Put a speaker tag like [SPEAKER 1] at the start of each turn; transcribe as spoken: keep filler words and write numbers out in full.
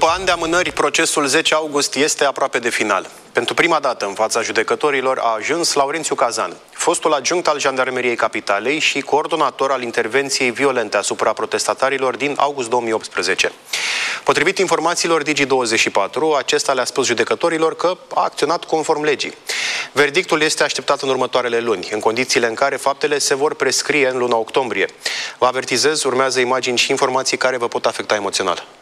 [SPEAKER 1] După ani de amânări, procesul zece august este aproape de final. Pentru prima dată în fața judecătorilor a ajuns Laurențiu Cazan, fostul adjunct al Jandarmeriei Capitalei și coordonator al intervenției violente asupra protestatarilor din august două mii optsprezece. Potrivit informațiilor Digi douăzeci și patru, acesta le-a spus judecătorilor că a acționat conform legii. Verdictul este așteptat în următoarele luni, în condițiile în care faptele se vor prescrie în luna octombrie. Vă avertizez, urmează imagini și informații care vă pot afecta emoțional.